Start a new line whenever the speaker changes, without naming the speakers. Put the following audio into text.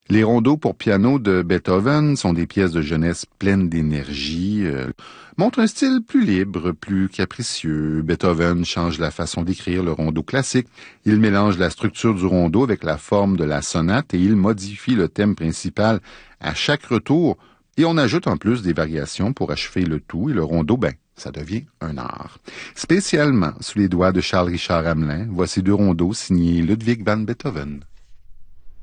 Les rondeaux pour piano de Beethoven sont des pièces de jeunesse pleines d'énergie, montrent un style plus libre, plus capricieux. Beethoven change la façon d'écrire le rondo classique. Il mélange la structure du rondo avec la forme de la sonate et il modifie le thème principal à chaque retour. Et on ajoute en plus des variations pour achever le tout et le rondo, ça devient un art. Spécialement sous les doigts de Charles Richard Hamelin, voici deux rondeaux signés Ludwig van Beethoven.